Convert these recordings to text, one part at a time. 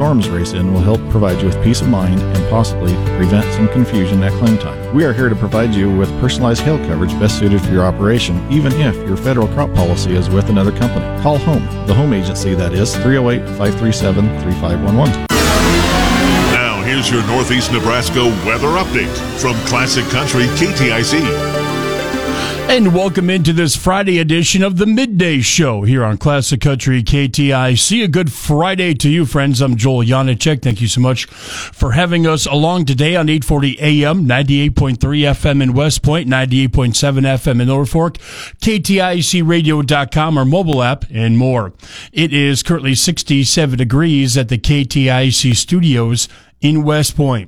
storms race in will help provide you with peace of mind and possibly prevent some confusion at claim time. We are here to provide you with personalized hail coverage best suited for your operation, even if your federal crop policy is with another company. Call Home, the home agency, that is 308-537-3511. Now, here's your Northeast Nebraska weather update from Classic Country KTIC. And welcome into this Friday edition of the Midday Show here on Classic Country KTIC. A good Friday to you, friends. I'm Joel Janacek. Thank you so much for having us along today on 840 AM, 98.3 FM in West Point, 98.7 FM in Norfolk, KTICradio.com, our mobile app, and more. It is currently 67 degrees at the KTIC studios in West Point.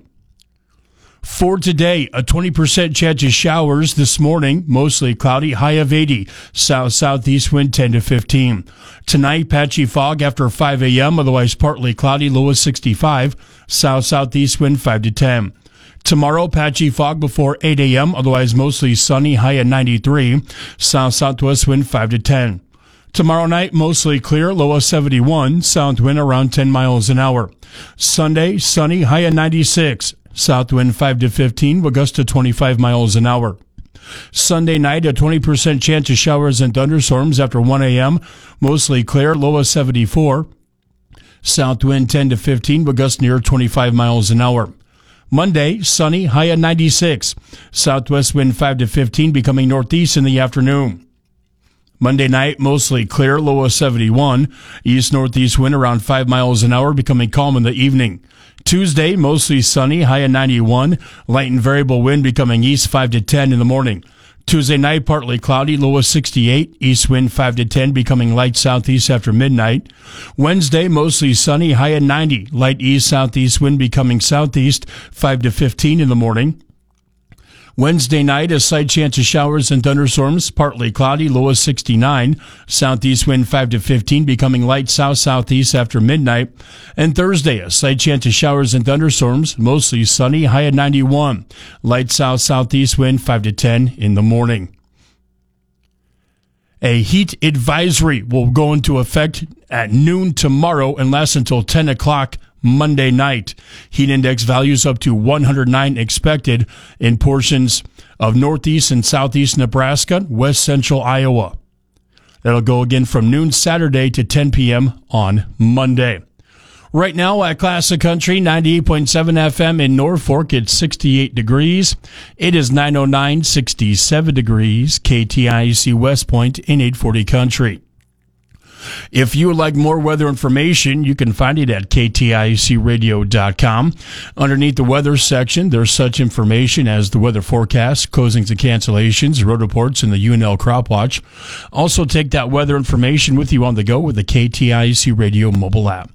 For today, a 20% chance of showers this morning, mostly cloudy, high of 80, south-southeast wind 10 to 15. Tonight, patchy fog after 5 a.m., otherwise partly cloudy, low of 65, south-southeast wind 5 to 10. Tomorrow, patchy fog before 8 a.m., otherwise mostly sunny, high at 93, south-southwest wind 5 to 10. Tomorrow night, mostly clear, low of 71, south wind around 10 miles an hour. Sunday, sunny, high at 96. South wind 5 to 15, will gust to 25 miles an hour. Sunday night, a 20% chance of showers and thunderstorms after 1 a.m. Mostly clear, low of 74. South wind 10 to 15, will gust near 25 miles an hour. Monday, sunny, high at 96. Southwest wind 5 to 15, becoming northeast in the afternoon. Monday night, mostly clear, low of 71. East-northeast wind around 5 miles an hour, becoming calm in the evening. Tuesday, mostly sunny, high at 91. Light and variable wind becoming east 5 to 10 in the morning. Tuesday night, partly cloudy, low of 68. East wind 5 to 10, becoming light southeast after midnight. Wednesday, mostly sunny, high at 90. Light east-southeast wind becoming southeast 5 to 15 in the morning. Wednesday night, a slight chance of showers and thunderstorms, partly cloudy, low of 69. Southeast wind 5 to 15, becoming light south-southeast after midnight. And Thursday, a slight chance of showers and thunderstorms, mostly sunny, high at 91. Light south-southeast wind 5 to 10 in the morning. A heat advisory will go into effect at noon tomorrow and last until 10 o'clock Monday night. Heat index values up to 109 expected in portions of northeast and southeast Nebraska, west central Iowa. That'll go again from noon Saturday to 10 p.m. on Monday. Right now at Classic Country, 98.7 FM in Norfolk, it's 68 degrees. It is 909, 67 degrees, KTIC West Point in 840 Country. If you would like more weather information, you can find it at KTICradio.com. Underneath the weather section, there's such information as the weather forecast, closings and cancellations, road reports, and the UNL Crop Watch. Also take that weather information with you on the go with the KTIC Radio mobile app.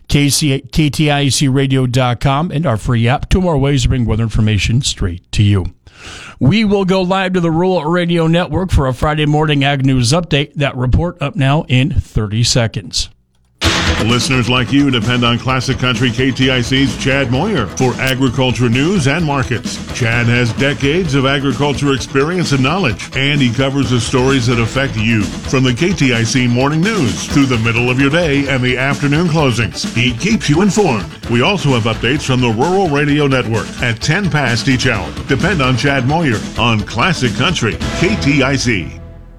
KTICradio.com and our free app. 2 more ways to bring weather information straight to you. We will go live to the Rural Radio Network for a Friday morning Ag News update. That report up now in 30 seconds. Listeners like you depend on Classic Country KTIC's Chad Moyer for agriculture news and markets. Chad has decades of agriculture experience and knowledge, and he covers the stories that affect you from the KTIC morning news through the middle of your day and the afternoon closings. He keeps you informed. We also have updates from the Rural Radio Network at 10 past each hour. Depend on Chad Moyer on Classic Country KTIC.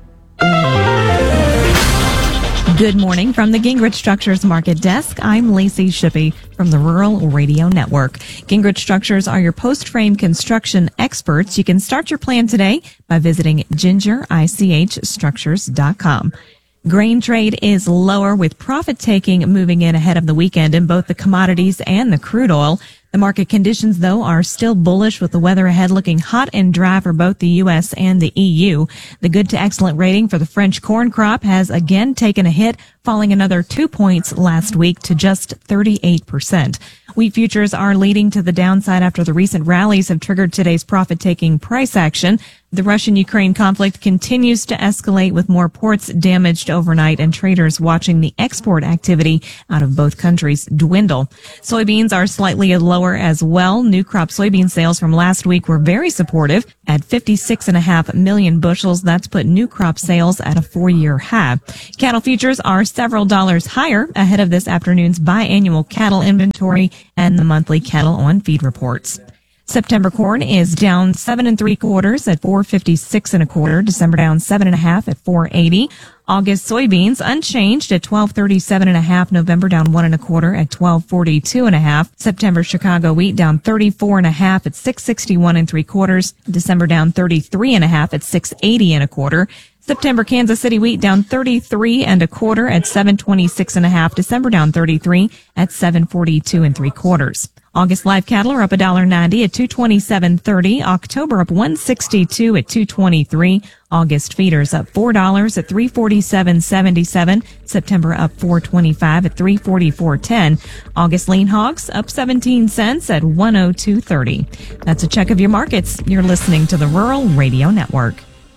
Good morning from the Gingrich Structures Market Desk. I'm Lacey Shippey from the Rural Radio Network. Gingrich Structures are your post-frame construction experts. You can start your plan today by visiting gingerichstructures.com. Grain trade is lower with profit taking moving in ahead of the weekend in both the commodities and the crude oil. The market conditions, though, are still bullish with the weather ahead looking hot and dry for both the U.S. and the EU. The good to excellent rating for the French corn crop has again taken a hit, falling another 2 points last week to just 38%. Wheat futures are leading to the downside after the recent rallies have triggered today's profit-taking price action. The Russian-Ukraine conflict continues to escalate with more ports damaged overnight and traders watching the export activity out of both countries dwindle. Soybeans are slightly lower lower as well. New crop soybean sales from last week were very supportive at 56.5 million bushels. That's put new crop sales at a 4-year high. Cattle futures are several dollars higher ahead of this afternoon's biannual cattle inventory and the monthly cattle on feed reports. September corn is down 7 3/4 at 456 1/4. December down 7 1/2 at 480. August soybeans unchanged at 1237 1/2. November down 1 1/4 at 1242 1/2. September Chicago wheat down 34 1/2 at 661 3/4. December down 33 1/2 at 680 1/4. September Kansas City wheat down 33 1/4 at 726 1/2. December down 33 at 742 3/4. August live cattle are up $1.90 at $227.30. October up $1.62 at $223. August feeders up $4 at $347.77. September up $4.25 at $344.10. August lean hogs up 17 cents at $102.30. That's a check of your markets. You're listening to the Rural Radio Network.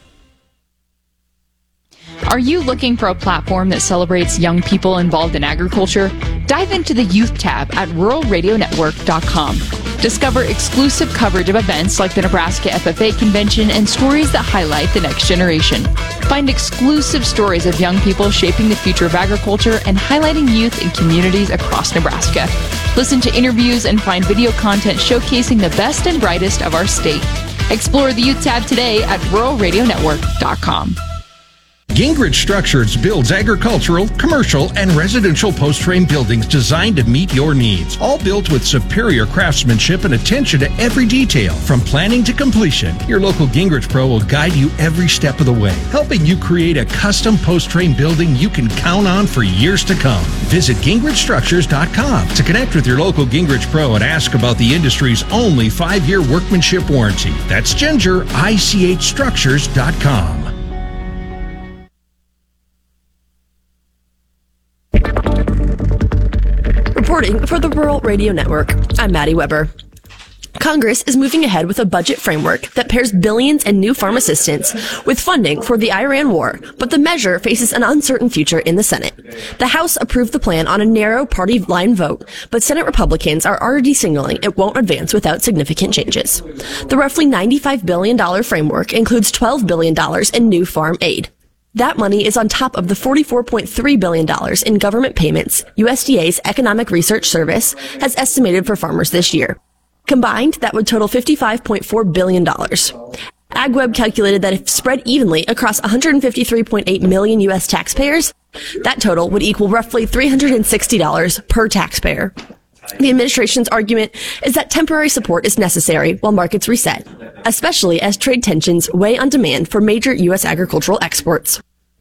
Are you looking for a platform that celebrates young people involved in agriculture? Dive into the Youth tab at ruralradionetwork.com. Discover exclusive coverage of events like the Nebraska FFA Convention and stories that highlight the next generation. Find exclusive stories of young people shaping the future of agriculture and highlighting youth in communities across Nebraska. Listen to interviews and find video content showcasing the best and brightest of our state. Explore the Youth tab today at ruralradionetwork.com. Gingrich Structures builds agricultural, commercial, and residential post-frame buildings designed to meet your needs. All built with superior craftsmanship and attention to every detail. From planning to completion, your local Gingrich Pro will guide you every step of the way, helping you create a custom post-frame building you can count on for years to come. Visit GingrichStructures.com to connect with your local Gingrich Pro and ask about the industry's only 5-year workmanship warranty. That's GingerICHStructures.com. Reporting for the Rural Radio Network, I'm Maddie Weber. Congress is moving ahead with a budget framework that pairs billions in new farm assistance with funding for the Iran war, but the measure faces an uncertain future in the Senate. The House approved the plan on a narrow party line vote, but Senate Republicans are already signaling it won't advance without significant changes. The roughly $95 billion framework includes $12 billion in new farm aid. That money is on top of the $44.3 billion in government payments USDA's Economic Research Service has estimated for farmers this year. Combined, that would total $55.4 billion. AgWeb calculated that if spread evenly across 153.8 million U.S. taxpayers, that total would equal roughly $360 per taxpayer. The administration's argument is that temporary support is necessary while markets reset, especially as trade tensions weigh on demand for major U.S. agricultural exports.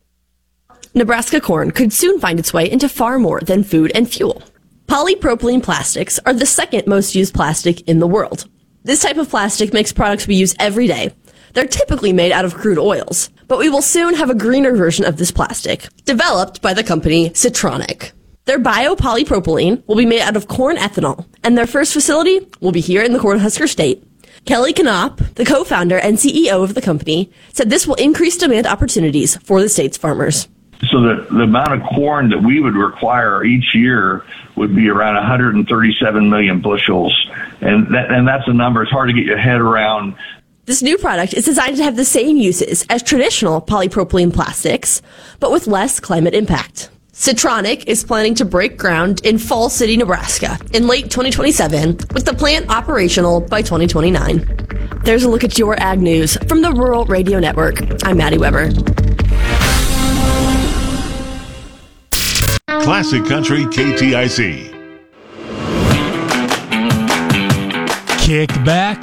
Nebraska corn could soon find its way into far more than food and fuel. Polypropylene plastics are the second most used plastic in the world. This type of plastic makes products we use every day. They're typically made out of crude oils, but we will soon have a greener version of this plastic, developed by the company Citronic. Their biopolypropylene will be made out of corn ethanol, and their first facility will be here in the Cornhusker State. Kelly Knopp, the co-founder and CEO of the company, said this will increase demand opportunities for the state's farmers. So the amount of corn that we would require each year would be around 137 million bushels. And that's a number. It's hard to get your head around. This new product is designed to have the same uses as traditional polypropylene plastics, but with less climate impact. Citronic is planning to break ground in Fall City, Nebraska in late 2027, with the plant operational by 2029. There's a look at your ag news from the Rural Radio Network. I'm Maddie Weber. Classic Country KTIC. Kick back,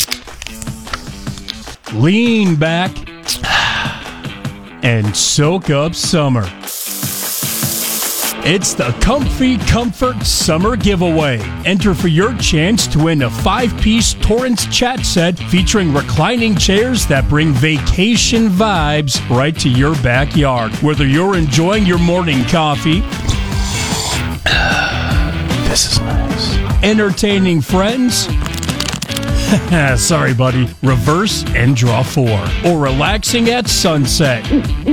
lean back, and soak up summer. It's the Comfy Comfort Summer Giveaway. Enter for your chance to win a 5-piece Torrance chat set featuring reclining chairs that bring vacation vibes right to your backyard. Whether you're enjoying your morning coffee, this is nice, entertaining friends, Sorry, buddy. Reverse and draw 4. Or relaxing at sunset.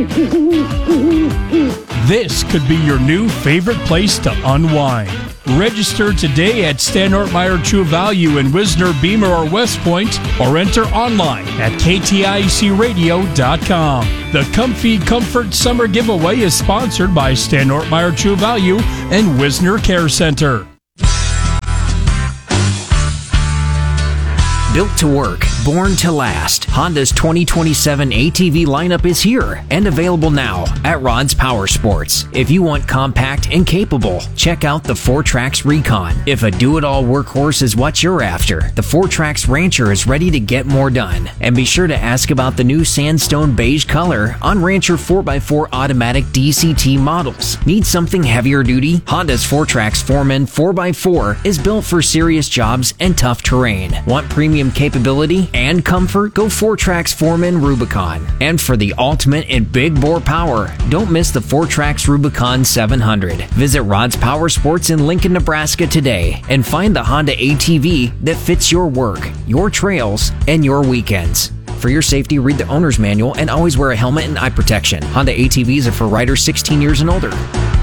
This could be your new favorite place to unwind. Register today at Stan Ortmeyer True Value in Wisner, Beamer, or West Point, or enter online at KTICradio.com. The Comfy Comfort Summer Giveaway is sponsored by Stan Ortmeyer True Value and Wisner Care Center. Built to work, born to last. Honda's 2027 ATV lineup is here and available now at Rod's Power Sports. If you want compact and capable, check out the 4Trax Recon. If a do-it-all workhorse is what you're after, the 4Trax Rancher is ready to get more done. And be sure to ask about the new sandstone beige color on Rancher 4x4 automatic DCT models. Need something heavier duty? Honda's 4Trax Foreman 4x4 is built for serious jobs and tough terrain. Want premium capability and comfort? Go 4Trax Foreman Rubicon. And for the ultimate in big bore power, don't miss the 4Trax Rubicon 700. Visit Rod's Power Sports in Lincoln, Nebraska today and find the Honda ATV that fits your work, your trails, and your weekends. For your safety, read the owner's manual and always wear a helmet and eye protection. Honda ATVs are for riders 16 years and older.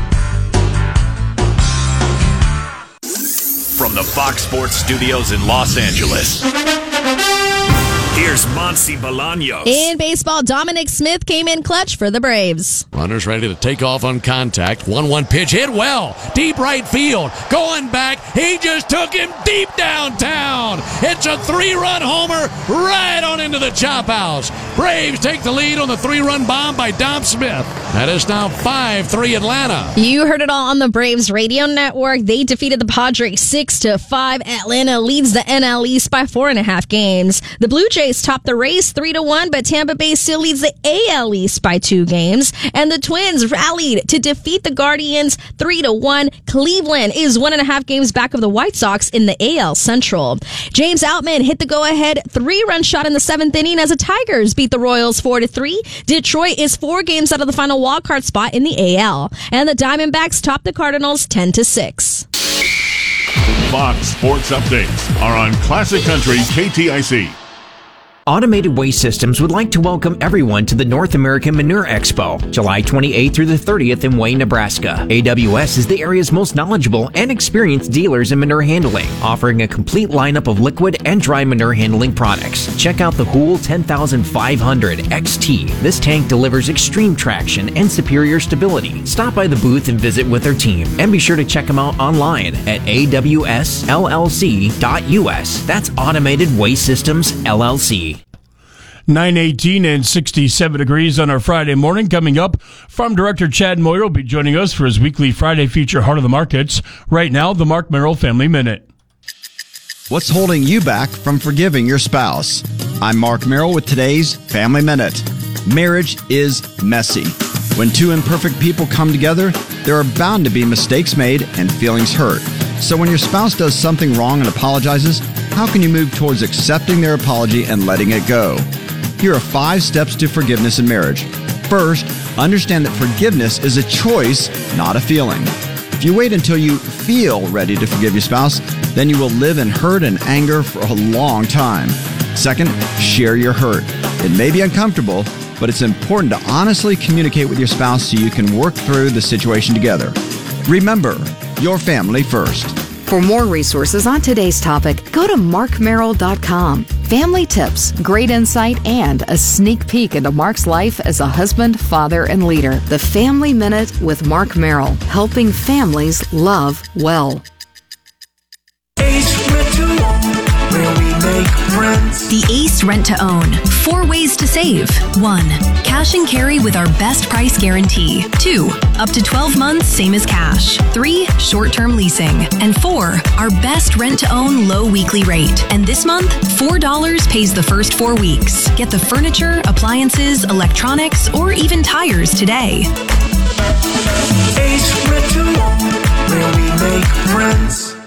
From the Fox Sports Studios in Los Angeles, here's Monsi Bolaños. In baseball, Dominic Smith came in clutch for the Braves. Runners ready to take off on contact. 1-1 pitch hit well. Deep right field. Going back. He just took him deep downtown. It's a 3-run homer right on into the chop house. Braves take the lead on the 3-run bomb by Dom Smith. That is now 5-3 Atlanta. You heard it all on the Braves radio network. They defeated the Padres 6-5. Atlanta leads the NL East by 4.5 games. The Blue Jays top the race 3-1, but Tampa Bay still leads the AL East by 2 games. And the Twins rallied to defeat the Guardians 3-1. Cleveland is 1.5 games back of the White Sox in the AL Central. James Outman hit the go-ahead 3-run shot in the 7th inning as the Tigers beat the Royals 4-3. Detroit is 4 games out of the final wildcard spot in the AL. And the Diamondbacks top the Cardinals 10-6. Fox Sports Updates are on Classic Country KTIC. Automated Waste Systems would like to welcome everyone to the North American Manure Expo, July 28th through the 30th in Wayne, Nebraska. AWS is the area's most knowledgeable and experienced dealers in manure handling, offering a complete lineup of liquid and dry manure handling products. Check out the Hool 10500 XT. This tank delivers extreme traction and superior stability. Stop by the booth and visit with their team. And be sure to check them out online at awsllc.us. That's Automated Waste Systems, LLC. 9:18 and 67 degrees on our Friday morning. Coming up, Farm Director Chad Moyer will be joining us for his weekly Friday feature, Heart of the Markets. Right now, the Mark Merrill Family Minute. What's holding you back from forgiving your spouse? I'm Mark Merrill with today's Family Minute. Marriage is messy. When 2 imperfect people come together, there are bound to be mistakes made and feelings hurt. So when your spouse does something wrong and apologizes, how can you move towards accepting their apology and letting it go? Here are 5 steps to forgiveness in marriage. First, understand that forgiveness is a choice, not a feeling. If you wait until you feel ready to forgive your spouse, then you will live in hurt and anger for a long time. Second, share your hurt. It may be uncomfortable, but it's important to honestly communicate with your spouse so you can work through the situation together. Remember, your family first. For more resources on today's topic, go to markmerrill.com. Family tips, great insight, and a sneak peek into Mark's life as a husband, father, and leader. The Family Minute with Mark Merrill, helping families love well. The Ace Rent to Own. 4 ways to save. 1. Cash and carry with our best price guarantee. 2. Up to 12 months, same as cash. 3. Short-term leasing. And 4. Our best rent to own low weekly rate. And this month, $4 pays the first 4 weeks. Get the furniture, appliances, electronics, or even tires today. Ace Rent to Own, where we make friends.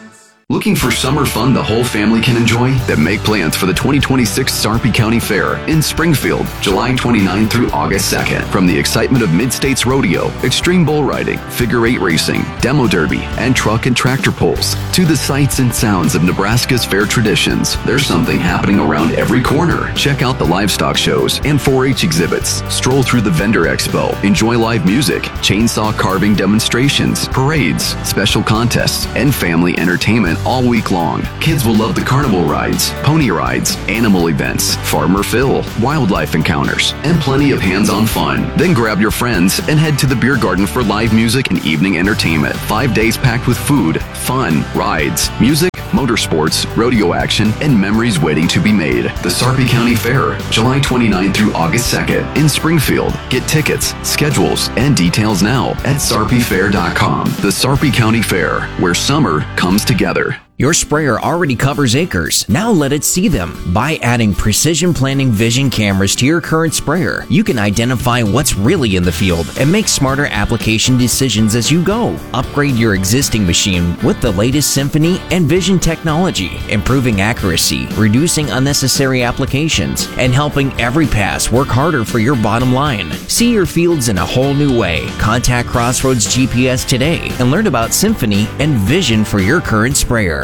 Looking for summer fun the whole family can enjoy? Then make plans for the 2026 Sarpy County Fair in Springfield, July 29 through August 2nd. From the excitement of Mid-States Rodeo, extreme bull riding, figure eight racing, demo derby, and truck and tractor pulls, to the sights and sounds of Nebraska's fair traditions, there's something happening around every corner. Check out the livestock shows and 4-H exhibits. Stroll through the vendor expo. Enjoy live music, chainsaw carving demonstrations, parades, special contests, and family entertainment all week long. Kids will love the carnival rides, pony rides, animal events, Farmer Phil, wildlife encounters, and plenty of hands-on fun. Then grab your friends and head to the beer garden for live music and evening entertainment. 5 days packed with food, fun, rides, music, motorsports, rodeo action, and memories waiting to be made. The Sarpy County Fair, July 29 through August 2nd in Springfield. Get tickets, schedules, and details now at sarpyfair.com. The Sarpy County Fair, where summer comes together. Your sprayer already covers acres. Now let it see them. By adding Precision Planting Vision cameras to your current sprayer, you can identify what's really in the field and make smarter application decisions as you go. Upgrade your existing machine with the latest Symphony and Vision technology, improving accuracy, reducing unnecessary applications, and helping every pass work harder for your bottom line. See your fields in a whole new way. Contact Crossroads GPS today and learn about Symphony and Vision for your current sprayer.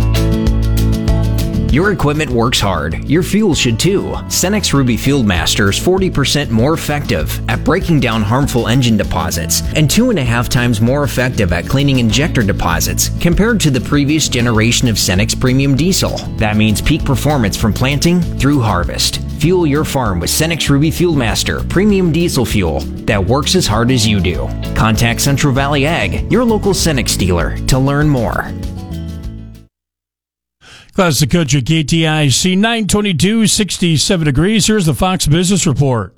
Your equipment works hard. Your fuel should too. Cenex Ruby Fieldmaster is 40% more effective at breaking down harmful engine deposits and 2.5 times more effective at cleaning injector deposits compared to the previous generation of Cenex Premium Diesel. That means peak performance from planting through harvest. Fuel your farm with Cenex Ruby Fieldmaster Premium Diesel Fuel that works as hard as you do. Contact Central Valley Ag, your local Cenex dealer, to learn more. Classic Country KTIC 922, 67 degrees. Here's the Fox Business Report.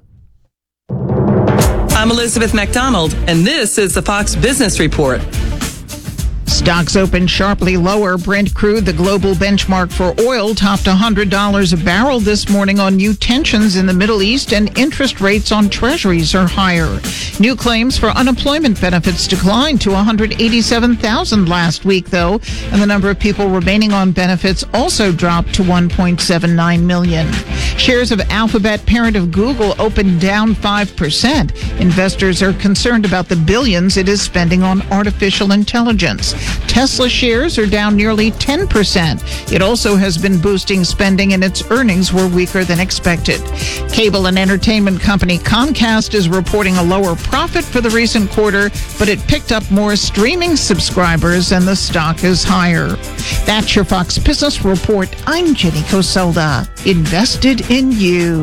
I'm Elizabeth McDonald, and this is the Fox Business Report. Stocks opened sharply lower. Brent crude, the global benchmark for oil, topped $100 a barrel this morning on new tensions in the Middle East, and interest rates on treasuries are higher. New claims for unemployment benefits declined to 187,000 last week, though, and the number of people remaining on benefits also dropped to 1.79 million. Shares of Alphabet, parent of Google, opened down 5%. Investors are concerned about the billions it is spending on artificial intelligence. Tesla shares are down nearly 10%. It also has been boosting spending, and its earnings were weaker than expected. Cable and entertainment company Comcast is reporting a lower profit for the recent quarter, but it picked up more streaming subscribers and the stock is higher. That's your Fox Business Report. I'm Jenny Coselda. Invested in you.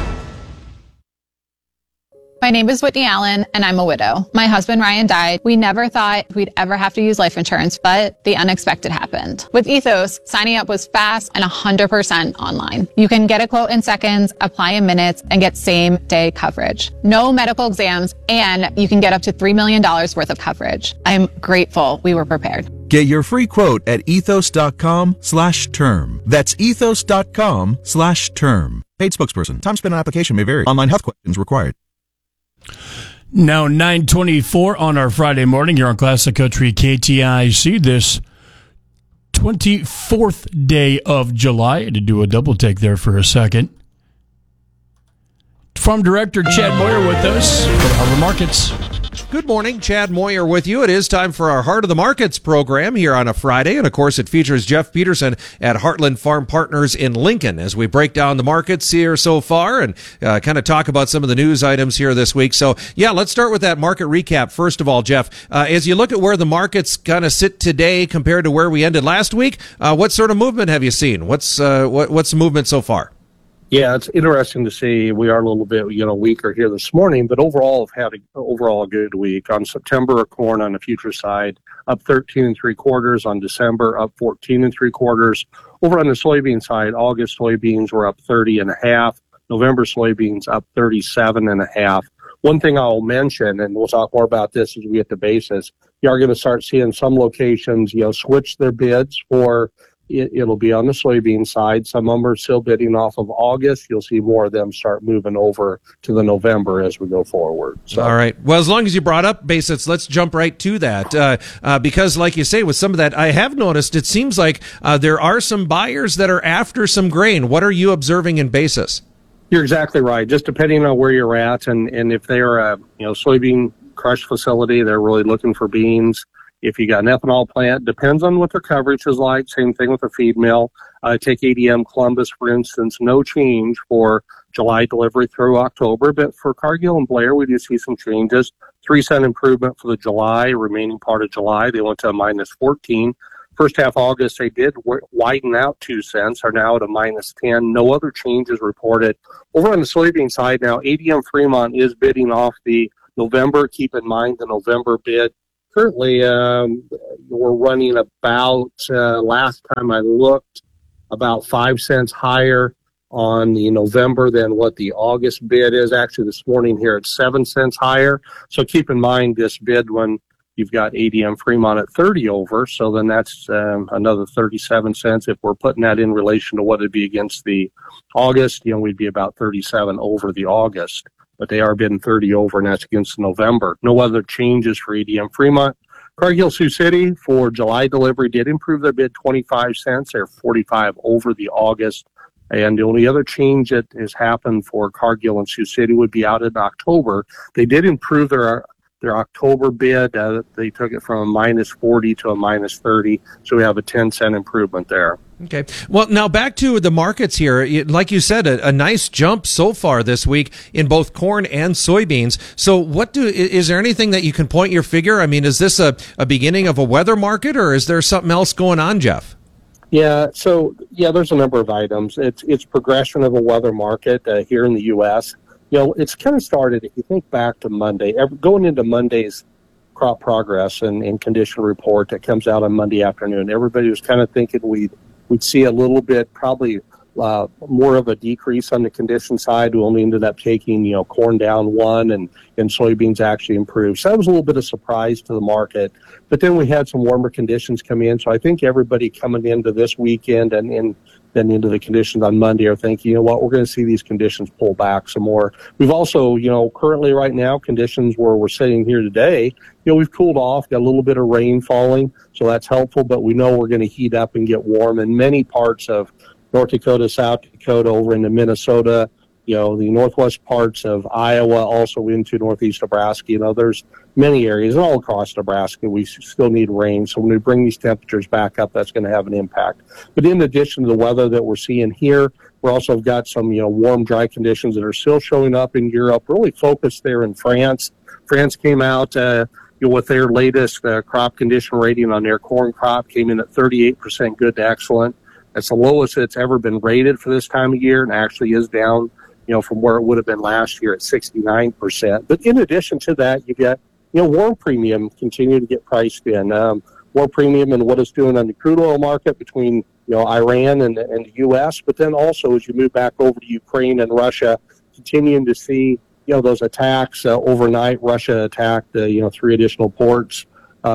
My name is Whitney Allen, and I'm a widow. My husband, Ryan, died. We never thought we'd ever have to use life insurance, but the unexpected happened. With Ethos, signing up was fast and 100% online. You can get a quote in seconds, apply in minutes, and get same-day coverage. No medical exams, and you can get up to $3 million worth of coverage. I'm grateful we were prepared. Get your free quote at ethos.com/term. That's ethos.com/term. Paid spokesperson. Time spent on application may vary. Online health questions required. Now 9:24 on our Friday morning. You're on Classic Country KTIC. This 24th day of July. I had to do a double take there for a second. Farm Director Chad Moyer with us for Harbor Markets. Good morning, Chad Moyer with you. It is time for our Heart of the Markets program here on a Friday, and of course it features Jeff Peterson at Heartland Farm Partners in Lincoln as we break down the markets here so far and kind of talk about some of the news items here this week. So yeah, let's start with that market recap. First of all, Jeff, as you look at where the markets kind of sit today compared to where we ended last week, what sort of movement have you seen? What's the movement so far? Yeah, it's interesting to see. We are a little bit, weaker here this morning, but overall have had a good week. On September, corn on the future side up 13 3/4. On December, up 14 3/4. Over on the soybean side, August soybeans were up 30.5. November soybeans up 37.5. One thing I'll mention, and we'll talk more about this as we get to basis, you are going to start seeing some locations, switch their bids for it'll be on the soybean side. Some of them are still bidding off of August. You'll see more of them start moving over to the November as we go forward. So. All right. Well, as long as you brought up basis, let's jump right to that. Because like you say, with some of that, I have noticed it seems like there are some buyers that are after some grain. What are you observing in basis? You're exactly right. Just depending on where you're at, and if they're a soybean crush facility, they're really looking for beans. If you got an ethanol plant, depends on what their coverage is like. Same thing with a feed mill. Take ADM Columbus, for instance, no change for July delivery through October. But for Cargill and Blair, we do see some changes. 3-cent improvement for the July, remaining part of July. They went to a -14. First half August, they did widen out 2 cents, are now at a -10. No other changes reported. Over on the soybean side now, ADM Fremont is bidding off the November. Keep in mind the November bid. Currently, we're running about, last time I looked, about 5 cents higher on the November than what the August bid is. Actually, this morning here it's 7 cents higher. So keep in mind this bid when you've got ADM Fremont at 30 over. So then that's another 37 cents. If we're putting that in relation to what it'd be against the August, we'd be about 37 over the August. But they are bidding 30 over, and that's against November. No other changes for ADM Fremont. Cargill Sioux City for July delivery did improve their bid 25 cents. They're 45 over the August. And the only other change that has happened for Cargill and Sioux City would be out in October. They did improve their October bid. They took it from a -40 to a -30. So we have a 10-cent improvement there. Okay. Well, now back to the markets here. Like you said, a nice jump so far this week in both corn and soybeans. So is there anything that you can point your finger? I mean, is this a beginning of a weather market, or is there something else going on, Jeff? Yeah. So, there's a number of items. It's progression of a weather market here in the U.S. It's kind of started, if you think back to Monday, going into Monday's crop progress and condition report that comes out on Monday afternoon, everybody was kind of thinking we'd see a little bit, probably more of a decrease on the condition side. We only ended up taking, corn down 1 and soybeans actually improved. So that was a little bit of surprise to the market. But then we had some warmer conditions come in. So I think everybody coming into this weekend and then into the conditions on Monday are thinking, we're going to see these conditions pull back some more. We've also, currently right now, conditions where we're sitting here today, we've cooled off, got a little bit of rain falling, so that's helpful, but we know we're going to heat up and get warm in many parts of North Dakota, South Dakota, over into Minnesota, the northwest parts of Iowa, also into northeast Nebraska. There's many areas all across Nebraska. We still need rain. So when we bring these temperatures back up, that's going to have an impact. But in addition to the weather that we're seeing here, we're also got some, warm, dry conditions that are still showing up in Europe, really focused there in France. France came out with their latest crop condition rating on their corn crop, came in at 38% good to excellent. That's the lowest it's ever been rated for this time of year, and actually is down, from where it would have been last year at 69%. But in addition to that, you get, warm premium continue to get priced in. Warm premium and what it's doing on the crude oil market between, Iran and the U.S. But then also as you move back over to Ukraine and Russia, continuing to see, those attacks overnight. Russia attacked, 3 additional ports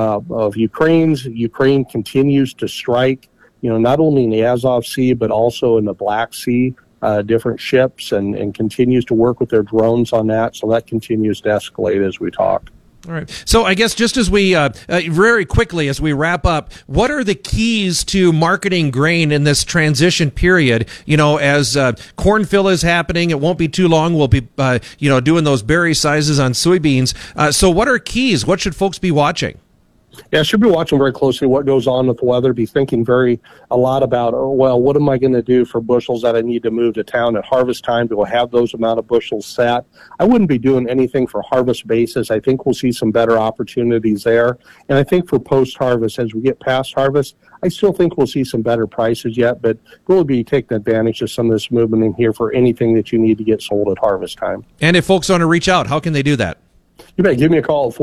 of Ukraine's. Ukraine continues to strike, not only in the Azov Sea, but also in the Black Sea, different ships, and continues to work with their drones on that. So that continues to escalate as we talk. All right. So I guess just as we, very quickly as we wrap up, what are the keys to marketing grain in this transition period? As corn fill is happening, it won't be too long. We'll be, doing those berry sizes on soybeans. So what are keys? What should folks be watching? Yeah, I should be watching very closely what goes on with the weather, be thinking a lot about, what am I going to do for bushels that I need to move to town at harvest time? Do I have those amount of bushels set? I wouldn't be doing anything for harvest basis. I think we'll see some better opportunities there. And I think for post-harvest, as we get past harvest, I still think we'll see some better prices yet, but we'll be taking advantage of some of this movement in here for anything that you need to get sold at harvest time. And if folks want to reach out, how can they do that? You bet. Give me a call at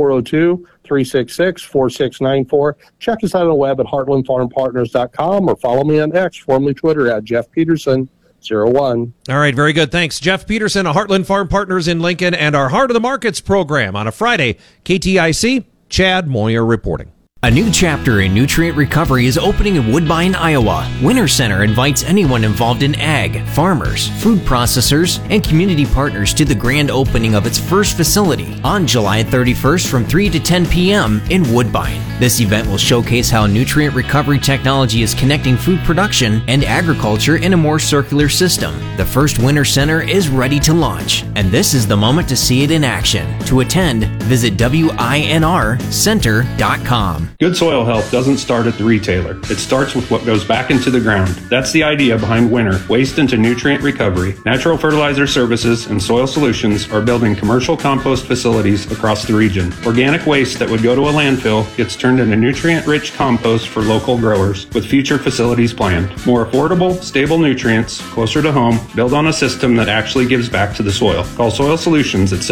402-366-4694. Check us out on the web at heartlandfarmpartners.com or follow me on X, formerly Twitter, at Jeff Peterson 01. All right, very good. Thanks. Jeff Peterson of Heartland Farm Partners in Lincoln, and our Heart of the Markets program on a Friday. KTIC, Chad Moyer reporting. A new chapter in nutrient recovery is opening in Woodbine, Iowa. Winter Center invites anyone involved in ag, farmers, food processors, and community partners to the grand opening of its first facility on July 31st from 3 to 10 p.m. in Woodbine. This event will showcase how nutrient recovery technology is connecting food production and agriculture in a more circular system. The first Winter Center is ready to launch, and this is the moment to see it in action. To attend, visit winrcenter.com. Good soil health doesn't start at the retailer. It starts with what goes back into the ground. That's the idea behind Winter, Waste into Nutrient Recovery. Natural Fertilizer Services and Soil Solutions are building commercial compost facilities across the region. Organic waste that would go to a landfill gets turned into nutrient-rich compost for local growers, with future facilities planned. More affordable, stable nutrients, closer to home, built on a system that actually gives back to the soil. Call Soil Solutions at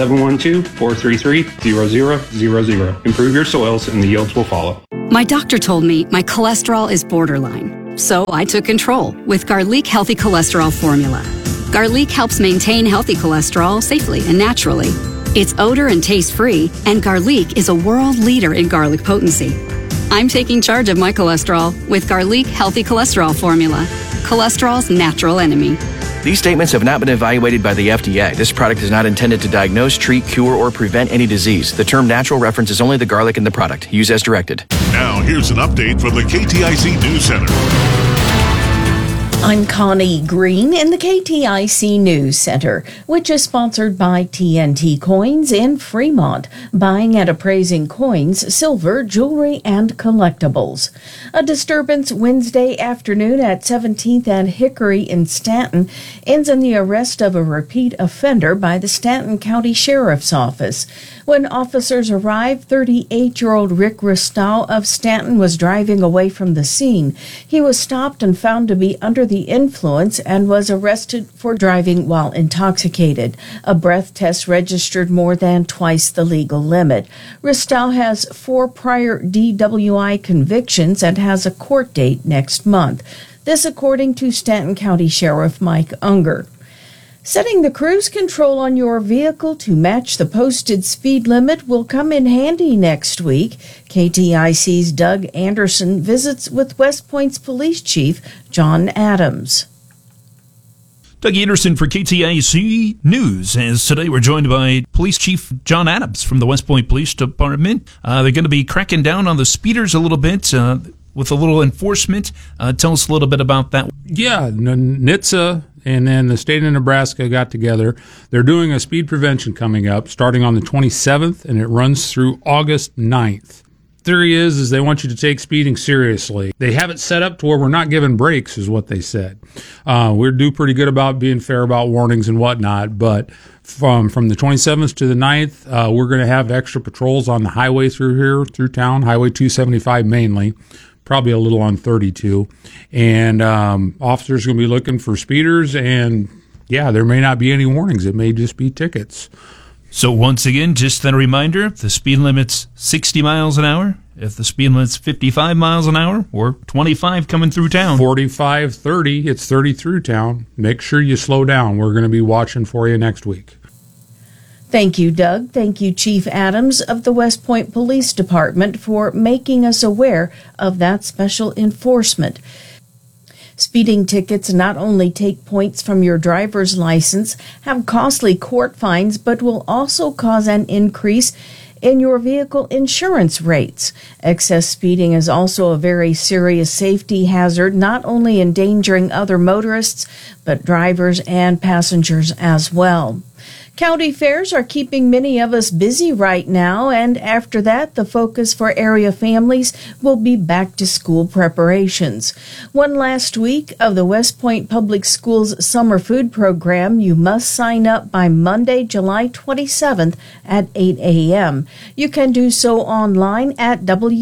712-433-0000. Improve your soils and the yields will follow. My doctor told me my cholesterol is borderline, so I took control with Garlic Healthy Cholesterol Formula. Garlic helps maintain healthy cholesterol safely and naturally. It's odor and taste-free, and Garlic is a world leader in garlic potency. I'm taking charge of my cholesterol with Garlic Healthy Cholesterol Formula, cholesterol's natural enemy. These statements have not been evaluated by the FDA. This product is not intended to diagnose, treat, cure, or prevent any disease. The term natural references only the garlic in the product. Use as directed. Now, here's an update from the KTIC News Center. I'm Connie Green in the KTIC News Center, which is sponsored by TNT Coins in Fremont, buying and appraising coins, silver, jewelry, and collectibles. A disturbance Wednesday afternoon at 17th and Hickory in Stanton ends in the arrest of a repeat offender by the Stanton County Sheriff's Office. When officers arrived, 38-year-old Rick Ristow of Stanton was driving away from the scene. He was stopped and found to be under the influence and was arrested for driving while intoxicated. A breath test registered more than twice the legal limit. Ristow has 4 prior DWI convictions and has a court date next month. This according to Stanton County Sheriff Mike Unger. Setting the cruise control on your vehicle to match the posted speed limit will come in handy next week. KTIC's Doug Anderson visits with West Point's Police Chief John Adams. Doug Anderson for KTIC News. As today we're joined by Police Chief John Adams from the West Point Police Department. They're going to be cracking down on the speeders a little bit with a little enforcement. Tell us a little bit about that. Yeah, NHTSA and then the state of Nebraska got together. They're doing a speed prevention coming up starting on the 27th, and it runs through August 9th. Theory is they want you to take speeding seriously. They have it set up to where we're not giving breaks, is what they said. We do pretty good about being fair about warnings and whatnot, but from the 27th to the 9th, we're going to have extra patrols on the highway through here, through town, Highway 275 mainly. Probably a little on 32. And officers are going to be looking for speeders, and, yeah, there may not be any warnings. It may just be tickets. So once again, just a reminder, if the speed limit's 60 miles an hour, if the speed limit's 55 miles an hour, or 25 coming through town. 45, 30, it's 30 through town. Make sure you slow down. We're going to be watching for you next week. Thank you, Doug. Thank you, Chief Adams of the West Point Police Department, for making us aware of that special enforcement. Speeding tickets not only take points from your driver's license, have costly court fines, but will also cause an increase in your vehicle insurance rates. Excess speeding is also a very serious safety hazard, not only endangering other motorists, but drivers and passengers as well. County fairs are keeping many of us busy right now, and after that, the focus for area families will be back-to-school preparations. One last week of the West Point Public Schools Summer Food Program, you must sign up by Monday, July 27th at 8 a.m. You can do so online at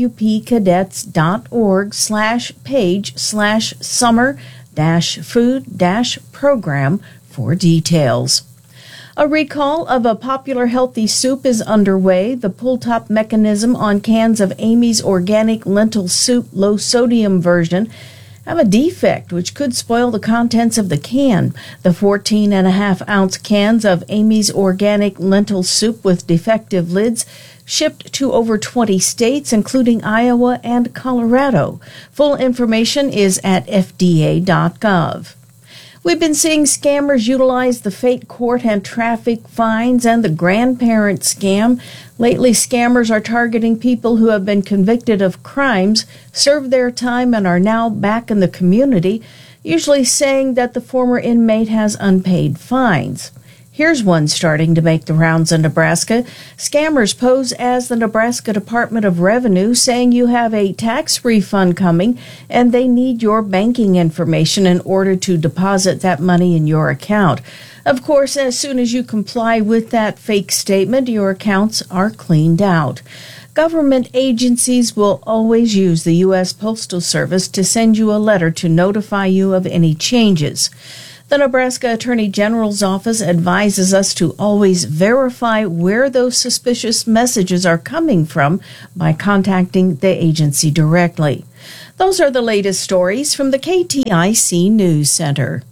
wpcadets.org/page/summer-food-program for details. A recall of a popular healthy soup is underway. The pull-top mechanism on cans of Amy's Organic Lentil Soup low-sodium version have a defect which could spoil the contents of the can. The 14.5-ounce cans of Amy's Organic Lentil Soup with defective lids shipped to over 20 states, including Iowa and Colorado. Full information is at fda.gov. We've been seeing scammers utilize the fake court and traffic fines and the grandparent scam. Lately, scammers are targeting people who have been convicted of crimes, served their time, and are now back in the community, usually saying that the former inmate has unpaid fines. Here's one starting to make the rounds in Nebraska. Scammers pose as the Nebraska Department of Revenue, saying you have a tax refund coming and they need your banking information in order to deposit that money in your account. Of course, as soon as you comply with that fake statement, your accounts are cleaned out. Government agencies will always use the U.S. Postal Service to send you a letter to notify you of any changes. The Nebraska Attorney General's office advises us to always verify where those suspicious messages are coming from by contacting the agency directly. Those are the latest stories from the KTIC News Center.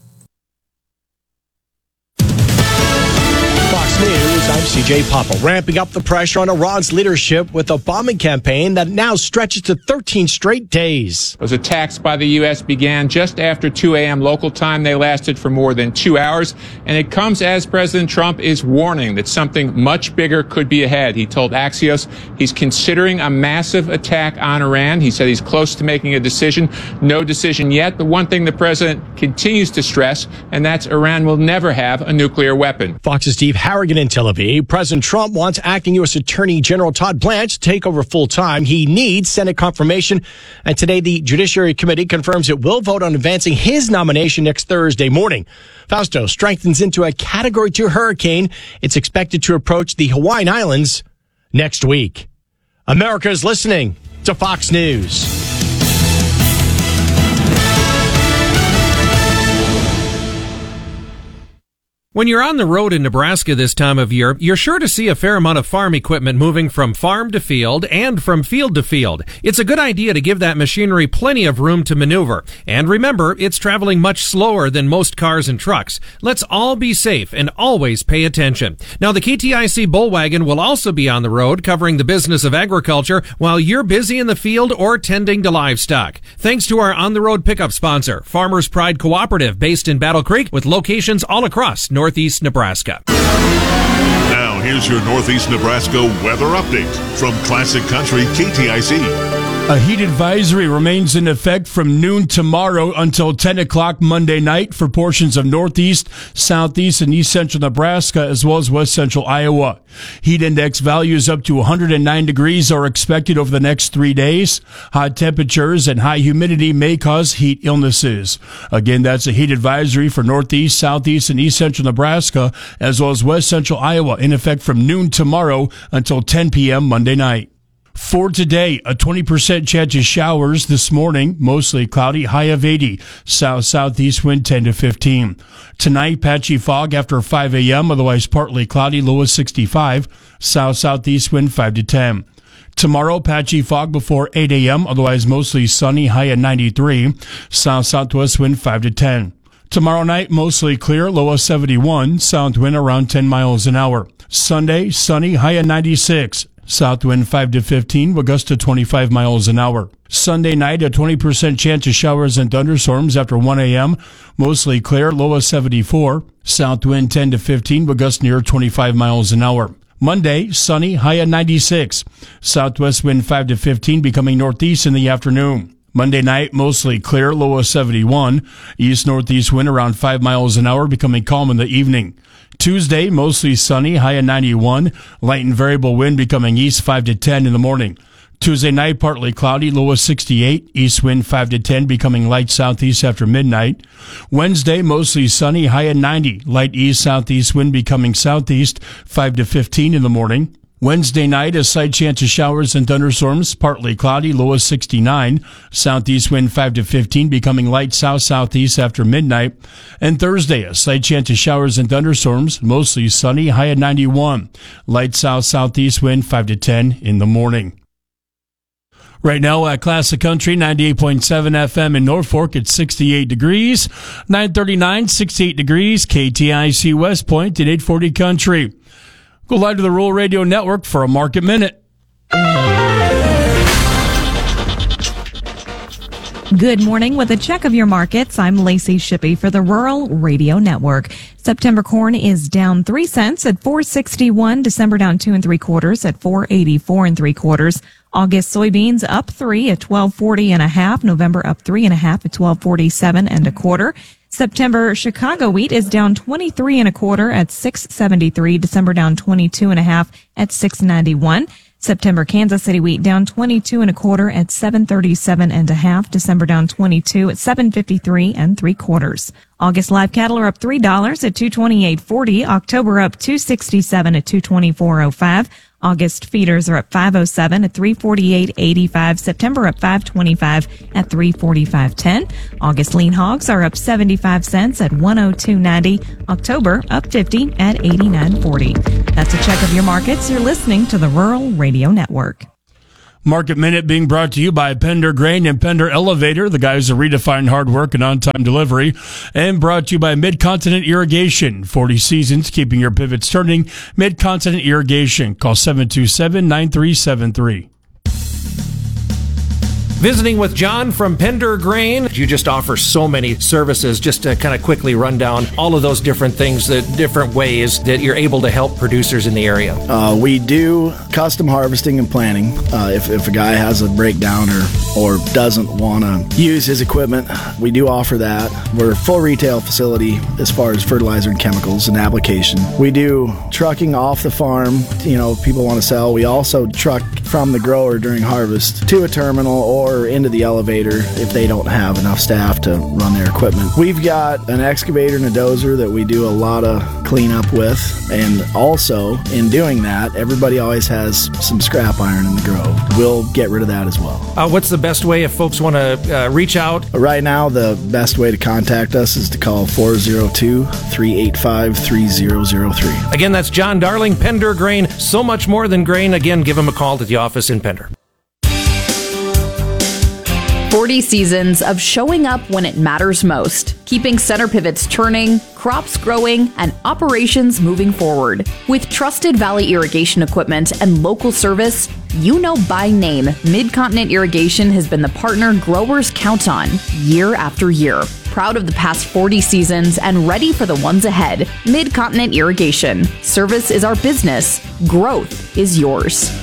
Fox News, I'm CJ Papa. Ramping up the pressure on Iran's leadership with a bombing campaign that now stretches to 13 straight days. Those attacks by the U.S. began just after 2 a.m. local time. They lasted for more than 2 hours, and it comes as President Trump is warning that something much bigger could be ahead. He told Axios he's considering a massive attack on Iran. He said he's close to making a decision. No decision yet, but one thing the president continues to stress, and that's Iran will never have a nuclear weapon. Fox's Steve Harrigan in Tel Aviv. President Trump wants acting U.S. Attorney General Todd Blanche to take over full time. He needs Senate confirmation. And today, the Judiciary Committee confirms it will vote on advancing his nomination next Thursday morning. Fausto strengthens into a Category 2 hurricane. It's expected to approach the Hawaiian Islands next week. America is listening to Fox News. When you're on the road in Nebraska this time of year, you're sure to see a fair amount of farm equipment moving from farm to field and from field to field. It's a good idea to give that machinery plenty of room to maneuver. And remember, it's traveling much slower than most cars and trucks. Let's all be safe and always pay attention. Now, the KTIC Bullwagon will also be on the road covering the business of agriculture while you're busy in the field or tending to livestock. Thanks to our on-the-road pickup sponsor, Farmers Pride Cooperative, based in Battle Creek with locations all across Northeast Nebraska. Now, here's your Northeast Nebraska weather update from Classic Country KTIC. A heat advisory remains in effect from noon tomorrow until 10 o'clock Monday night for portions of northeast, southeast, and east central Nebraska, as well as west central Iowa. Heat index values up to 109 degrees are expected over the next 3 days. Hot temperatures and high humidity may cause heat illnesses. Again, that's a heat advisory for northeast, southeast, and east central Nebraska, as well as west central Iowa, in effect from noon tomorrow until 10 p.m. Monday night. For today, a 20% chance of showers this morning, mostly cloudy, high of 80. South-southeast wind 10 to 15. Tonight, patchy fog after 5 a.m., otherwise partly cloudy, low of 65. South-southeast wind 5 to 10. Tomorrow, patchy fog before 8 a.m., otherwise mostly sunny, high at 93. South-southwest wind 5 to 10. Tomorrow night, mostly clear, low of 71. South wind around 10 miles an hour. Sunday, sunny, high at 96. South wind 5 to 15, with gusts to 25 miles an hour. Sunday night, a 20% chance of showers and thunderstorms after 1 a.m. Mostly clear, low of 74. South wind 10 to 15, with gusts near 25 miles an hour. Monday, sunny, high at 96. Southwest wind 5 to 15, becoming northeast in the afternoon. Monday night, mostly clear, low of 71. East-northeast wind around 5 miles an hour, becoming calm in the evening. Tuesday, mostly sunny, high at 91. Light and variable wind becoming east 5 to 10 in the morning. Tuesday night, partly cloudy, low of 68. East wind 5 to 10, becoming light southeast after midnight. Wednesday, mostly sunny, high at 90. Light east-southeast wind becoming southeast 5 to 15 in the morning. Wednesday night, a slight chance of showers and thunderstorms, partly cloudy, low of 69. Southeast wind 5 to 15, becoming light south-southeast after midnight. And Thursday, a slight chance of showers and thunderstorms, mostly sunny, high at 91. Light south-southeast wind 5 to 10 in the morning. Right now at Classic Country, 98.7 FM in Norfolk, it's 68 degrees. 939, 68 degrees. KTIC West Point at 840 Country. Go live to the Rural Radio Network for a Market Minute. Good morning. With a check of your markets, I'm Lacey Shippey for the Rural Radio Network. September corn is down 3 cents at $4.61. December down 2 3/4 at $4.84 3/4. August soybeans up 3 at $12.40 November up 3 1/2 at $12.47 1/4. September Chicago wheat is down 23 1/4 at $6.73. December down 22 1/2 at $6.91. September Kansas City wheat down 22 1/4 at $7.37 1/2. December down 22 at $7.53 3/4. August live cattle are up $3 at $228.40. October up $267 at $224.05. August feeders are up $5.07 at $348.85. September up $5.25 at $345.10. August lean hogs are up 75 cents at $102.90. October up 50 at $89.40. That's a check of your markets. You're listening to the Rural Radio Network. Market Minute being brought to you by Pender Grain and Pender Elevator, the guys who redefine hard work and on-time delivery, and brought to you by Mid-Continent Irrigation. 40 seasons, keeping your pivots turning. Mid-Continent Irrigation. Call 727-9373. Visiting with John from Pender Grain. You just offer so many services. Just to kind of quickly run down all of those different things, the different ways that you're able to help producers in the area. We do custom harvesting and planting. If a guy has a breakdown or doesn't want to use his equipment, we do offer that. We're a full retail facility as far as fertilizer and chemicals and application. We do trucking off the farm. People want to sell. We also truck from the grower during harvest to a terminal or into the elevator if they don't have enough staff to run their equipment. We've got an excavator and a dozer that we do a lot of cleanup with, and also in doing that, everybody always has some scrap iron in the grove. We'll get rid of that as well. What's the best way if folks want to reach out? Right now, the best way to contact us is to call 402-385-3003. Again, that's John Darling, Pender Grain. So much more than grain. Again, give him a call to the office in Pender. 40 seasons of showing up when it matters most, keeping center pivots turning, crops growing, and operations moving forward. With trusted Valley irrigation equipment and local service, you know by name, Mid-Continent Irrigation has been the partner growers count on year after year. Proud of the past 40 seasons and ready for the ones ahead. Mid-Continent Irrigation. Service is our business. Growth is yours.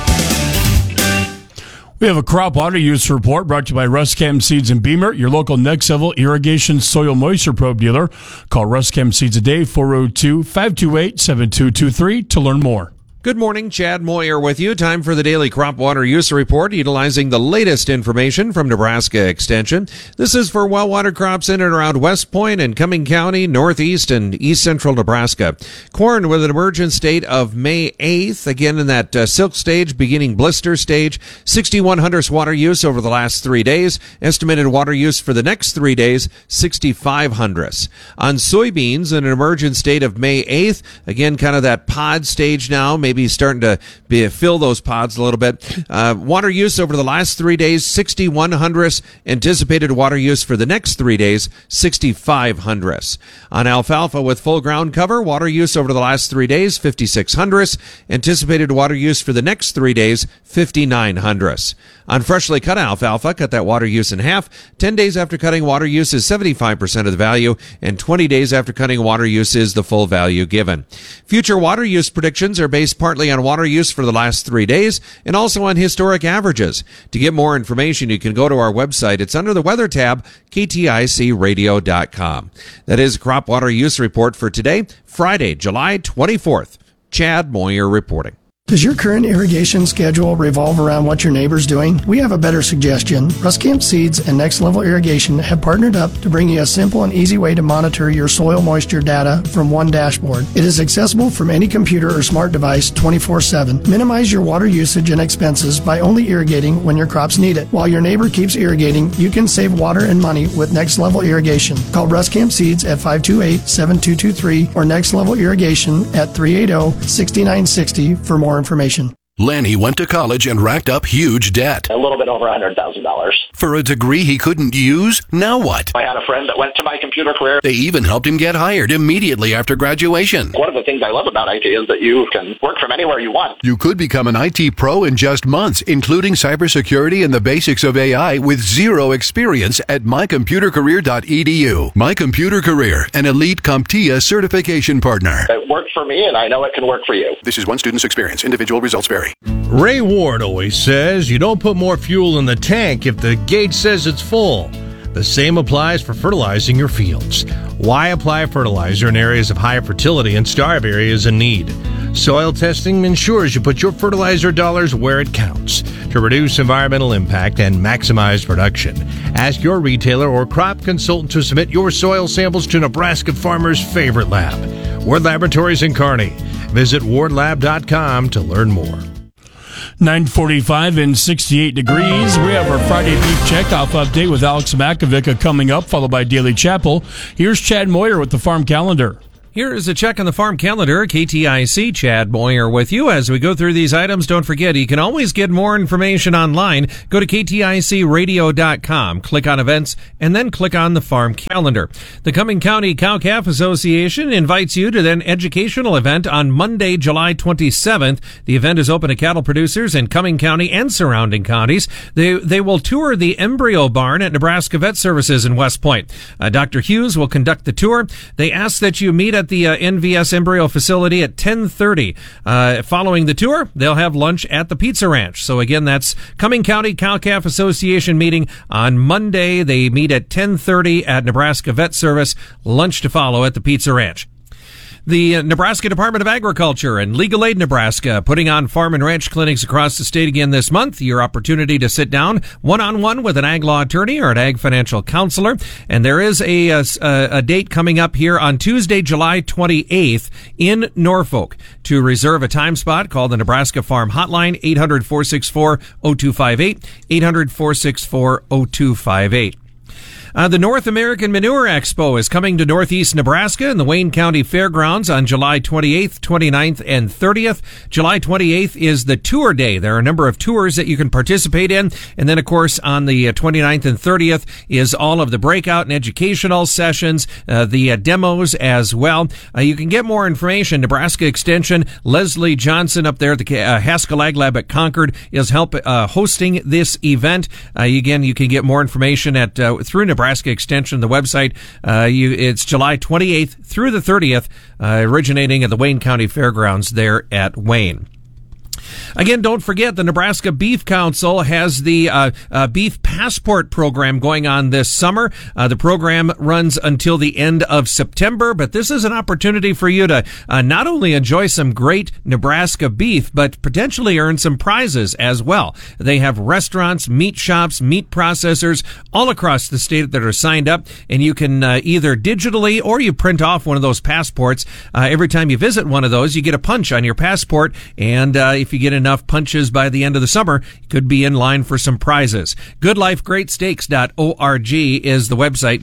We have a crop water use report brought to you by Ruscam Seeds and Beamer, your local next level irrigation soil moisture probe dealer. Call Ruscam Seeds today, 402-528-7223 to learn more. Good morning, Chad Moyer with you. Time for the daily crop water use report, utilizing the latest information from Nebraska Extension. This is for well-watered crops in and around West Point and Cumming County, northeast and east central Nebraska. Corn with an emergent state of May 8th, again in that silk stage, beginning blister stage. 6,100 water use over the last 3 days. Estimated water use for the next 3 days, 6,500. On soybeans, in an emergent state of May 8th, again kind of that pod stage now, maybe starting to fill those pods a little bit. Water use over the last 3 days, 6,100. Anticipated water use for the next 3 days, 6,500. On alfalfa with full ground cover, water use over the last 3 days, 5,600. Anticipated water use for the next 3 days, 5,900. On freshly cut alfalfa, cut that water use in half. 10 days after cutting, water use is 75% of the value, and 20 days after cutting, water use is the full value given. Future water use predictions are based partly on water use for the last 3 days and also on historic averages. To get more information, you can go to our website. It's under the weather tab, kticradio.com. That is crop water use report for today, Friday, July 24th. Chad Moyer reporting. Does your current irrigation schedule revolve around what your neighbor's doing? We have a better suggestion. Ruscamp Seeds and Next Level Irrigation have partnered up to bring you a simple and easy way to monitor your soil moisture data from one dashboard. It is accessible from any computer or smart device 24/7. Minimize your water usage and expenses by only irrigating when your crops need it. While your neighbor keeps irrigating, you can save water and money with Next Level Irrigation. Call Ruscamp Seeds at 528-7223 or Next Level Irrigation at 380-6960 for more information. Lanny went to college and racked up huge debt. A little bit over $100,000. For a degree he couldn't use, now what? I had a friend that went to My Computer Career. They even helped him get hired immediately after graduation. One of the things I love about IT is that you can work from anywhere you want. You could become an IT pro in just months, including cybersecurity and the basics of AI with zero experience at mycomputercareer.edu. My Computer Career, an elite CompTIA certification partner. It worked for me, and I know it can work for you. This is one student's experience. Individual results vary. Ray Ward always says you don't put more fuel in the tank if the gauge says it's full. The same applies for fertilizing your fields. Why apply fertilizer in areas of high fertility and starve areas in need? Soil testing ensures you put your fertilizer dollars where it counts to reduce environmental impact and maximize production. Ask your retailer or crop consultant to submit your soil samples to Nebraska Farmers' favorite lab, Ward Laboratories in Kearney. Visit wardlab.com to learn more. 9:45 and 68 degrees. We have our Friday Beef Checkoff update with Alex Makovica coming up, followed by Daily Chapel. Here's Chad Moyer with the Farm Calendar. Here is a check on the farm calendar. KTIC, Chad Moyer with you. As we go through these items, don't forget, you can always get more information online. Go to kticradio.com, click on events, and then click on the farm calendar. The Cumming County Cow-Calf Association invites you to an educational event on Monday, July 27th. The event is open to cattle producers in Cumming County and surrounding counties. They will tour the embryo barn at Nebraska Vet Services in West Point. Dr. Hughes will conduct the tour. They ask that you meet at the NVS embryo facility at 10:30. Following the tour, they'll have lunch at the Pizza Ranch. So again, that's Cumming County Cow-Calf Association meeting on Monday. They meet at 10:30 at Nebraska Vet Service. Lunch to follow at the Pizza Ranch. The Nebraska Department of Agriculture and Legal Aid Nebraska putting on farm and ranch clinics across the state again this month. Your opportunity to sit down one-on-one with an ag law attorney or an ag financial counselor. And there is a date coming up here on Tuesday, July 28th in Norfolk. To reserve a time spot, call the Nebraska Farm Hotline, 800-464-0258, 800-464-0258. The North American Manure Expo is coming to Northeast Nebraska in the Wayne County Fairgrounds on July 28th, 29th, and 30th. July 28th is the tour day. There are a number of tours that you can participate in. And then, of course, on the 29th and 30th is all of the breakout and educational sessions, the demos as well. You can get more information. Nebraska Extension, Leslie Johnson up there at the Haskell Ag Lab at Concord is hosting this event. Again, you can get more information at through Nebraska Extension, the website. It's July 28th through the 30th, originating at the Wayne County Fairgrounds there at Wayne. Again, don't forget the Nebraska Beef Council has the Beef Passport program going on this summer. The program runs until the end of September, but this is an opportunity for you to not only enjoy some great Nebraska beef, but potentially earn some prizes as well. They have restaurants, meat shops, meat processors all across the state that are signed up, and you can either digitally or you print off one of those passports. Every time you visit one of those, you get a punch on your passport, and if you get enough punches by the end of the summer, you could be in line for some prizes. GoodLifeGreatSteaks.org is the website,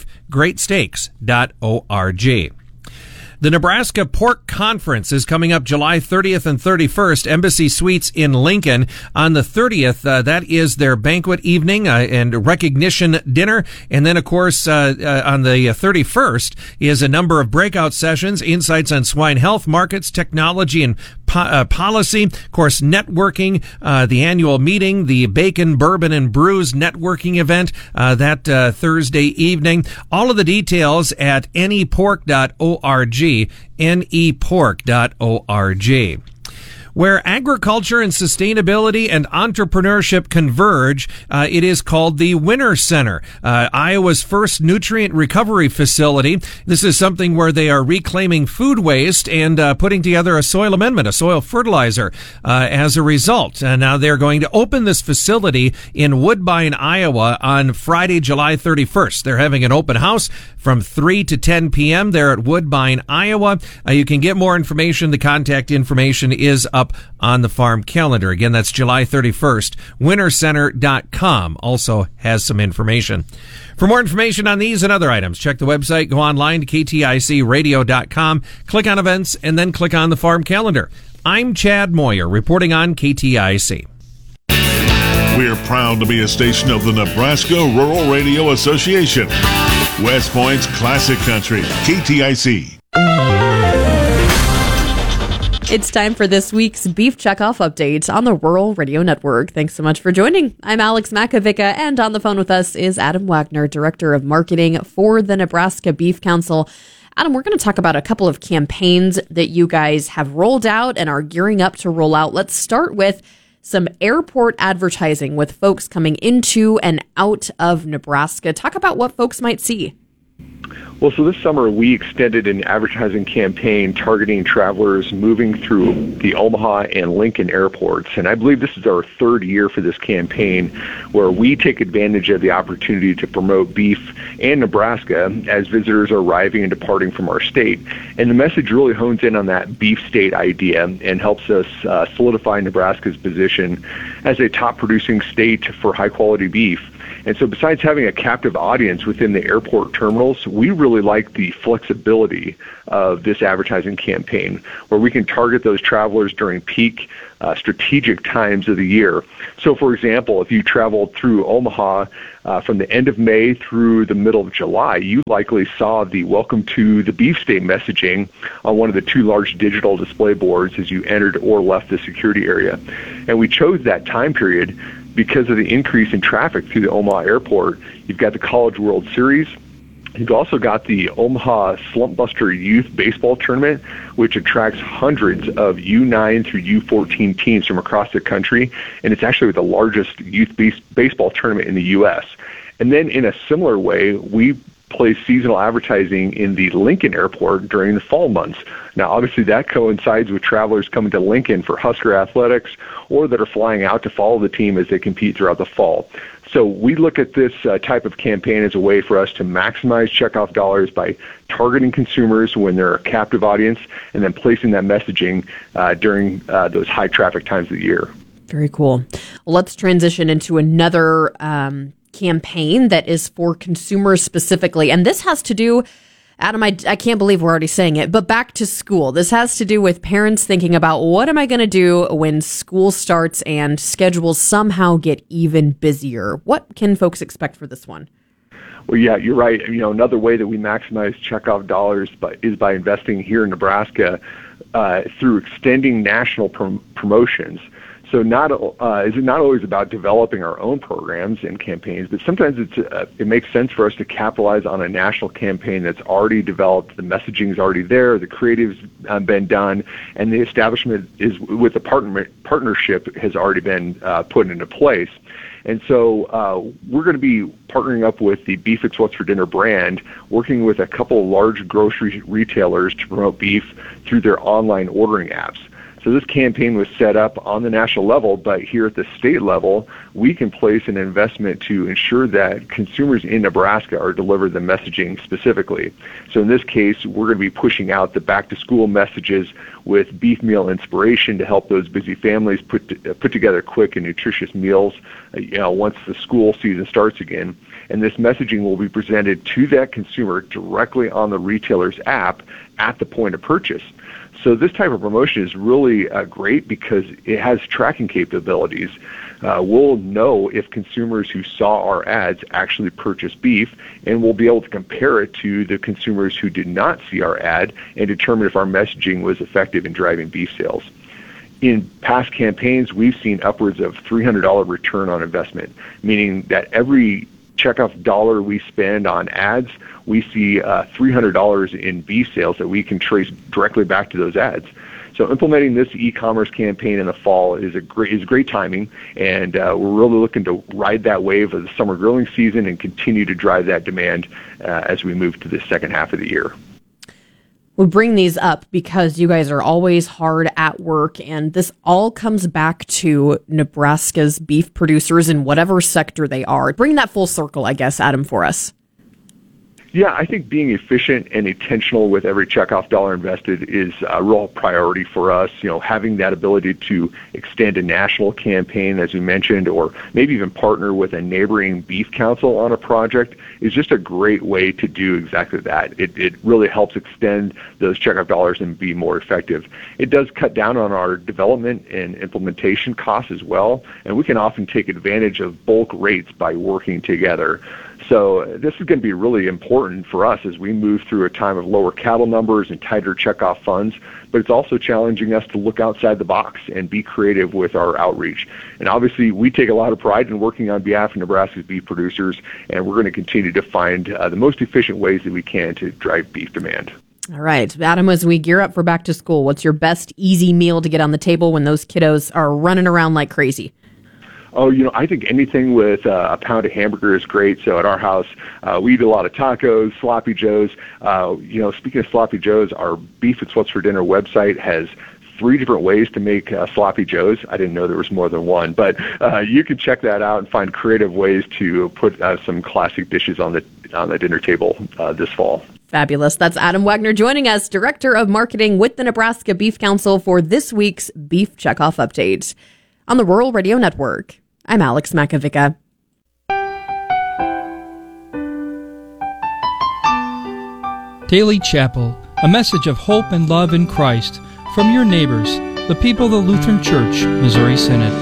GoodLifeGreatSteaks.org. The Nebraska Pork Conference is coming up July 30th and 31st, Embassy Suites in Lincoln. On the 30th, that is their banquet evening and recognition dinner. And then, of course, on the 31st is a number of breakout sessions, insights on swine health, markets, technology, and policy. Of course, networking, the annual meeting, the Bacon, Bourbon, and Brews networking event that Thursday evening. All of the details at nepork.org. nepork.org. Where agriculture and sustainability and entrepreneurship converge, it is called the Winter Center, Iowa's first nutrient recovery facility. This is something where they are reclaiming food waste and putting together a soil amendment, a soil fertilizer, as a result. Now they're going to open this facility in Woodbine, Iowa on Friday, July 31st. They're having an open house from 3 to 10 p.m. there at Woodbine, Iowa. You can get more information. The contact information is up on the farm calendar. Again, that's July 31st. Wintercenter.com also has some information. For more information on these and other items, check the website, go online to kticradio.com, click on events, and then click on the farm calendar. I'm Chad Moyer reporting on KTIC. We're proud to be a station of the Nebraska Rural Radio Association. West Point's classic country, KTIC. It's time for this week's Beef Checkoff Update on the Rural Radio Network. Thanks so much for joining. I'm Alex Makovica, and on the phone with us is Adam Wagner, Director of Marketing for the Nebraska Beef Council. Adam, we're going to talk about a couple of campaigns that you guys have rolled out and are gearing up to roll out. Let's start with some airport advertising with folks coming into and out of Nebraska. Talk about what folks might see. Well, so this summer we extended an advertising campaign targeting travelers moving through the Omaha and Lincoln airports. And I believe this is our third year for this campaign, where we take advantage of the opportunity to promote beef and Nebraska as visitors are arriving and departing from our state. And the message really hones in on that beef state idea and helps us solidify Nebraska's position as a top producing state for high quality beef. And so besides having a captive audience within the airport terminals, we really like the flexibility of this advertising campaign, where we can target those travelers during peak strategic times of the year. So, for example, if you traveled through Omaha from the end of May through the middle of July, you likely saw the Welcome to the Beef State messaging on one of the two large digital display boards as you entered or left the security area. And we chose that time period because of the increase in traffic through the Omaha airport. You've got the College World Series. You've also got the Omaha Slump Buster Youth Baseball Tournament, which attracts hundreds of U9 through U14 teams from across the country, and it's actually the largest youth baseball tournament in the U.S. And then in a similar way, we place seasonal advertising in the Lincoln airport during the fall months. Now, obviously, that coincides with travelers coming to Lincoln for Husker athletics or that are flying out to follow the team as they compete throughout the fall. So we look at this type of campaign as a way for us to maximize checkoff dollars by targeting consumers when they're a captive audience and then placing that messaging during those high traffic times of the year. Very cool. Well, let's transition into another campaign that is for consumers specifically. And this has to do, Adam, I can't believe we're already saying it, but back to school. This has to do with parents thinking about what am I going to do when school starts and schedules somehow get even busier. What can folks expect for this one? Well, yeah, you're right. You know, another way that we maximize checkoff dollars is by investing here in Nebraska through extending national promotions. So is it not always about developing our own programs and campaigns, but sometimes it makes sense for us to capitalize on a national campaign that's already developed, the messaging is already there, the creative's been done, and the establishment is with the partnership has already been put into place. And so we're going to be partnering up with the Beef It's What's for Dinner brand, working with a couple large grocery retailers to promote beef through their online ordering apps. So this campaign was set up on the national level, but here at the state level, we can place an investment to ensure that consumers in Nebraska are delivered the messaging specifically. So in this case, we're going to be pushing out the back-to-school messages with beef meal inspiration to help those busy families put together quick and nutritious meals, once the school season starts again. And this messaging will be presented to that consumer directly on the retailer's app at the point of purchase. So this type of promotion is really great because it has tracking capabilities. We'll know if consumers who saw our ads actually purchased beef, and we'll be able to compare it to the consumers who did not see our ad and determine if our messaging was effective in driving beef sales. In past campaigns, we've seen upwards of $300 return on investment, meaning that every checkoff dollar we spend on ads, we see $300 in beef sales that we can trace directly back to those ads. So implementing this e-commerce campaign in the fall is great timing, and we're really looking to ride that wave of the summer grilling season and continue to drive that demand as we move to the second half of the year. We bring these up because you guys are always hard at work, and this all comes back to Nebraska's beef producers in whatever sector they are. Bring that full circle, I guess, Adam, for us. Yeah, I think being efficient and intentional with every checkoff dollar invested is a real priority for us. Having that ability to extend a national campaign, as we mentioned, or maybe even partner with a neighboring beef council on a project is just a great way to do exactly that. It really helps extend those checkoff dollars and be more effective. It does cut down on our development and implementation costs as well, and we can often take advantage of bulk rates by working together. So this is going to be really important for us as we move through a time of lower cattle numbers and tighter checkoff funds, but it's also challenging us to look outside the box and be creative with our outreach. And obviously, we take a lot of pride in working on behalf of Nebraska's beef producers, and we're going to continue to find the most efficient ways that we can to drive beef demand. All right, Adam, as we gear up for back to school, what's your best easy meal to get on the table when those kiddos are running around like crazy? Oh, I think anything with a pound of hamburger is great. So at our house, we eat a lot of tacos, sloppy joes. Speaking of sloppy joes, our Beef It's What's for Dinner website has 3 different ways to make sloppy joes. I didn't know there was more than one, but you can check that out and find creative ways to put some classic dishes on the dinner table this fall. Fabulous. That's Adam Wagner joining us, Director of Marketing with the Nebraska Beef Council for this week's Beef Checkoff Update. On the Rural Radio Network, I'm Alex Makovica. Daily Chapel, a message of hope and love in Christ from your neighbors, the people of the Lutheran Church, Missouri Synod.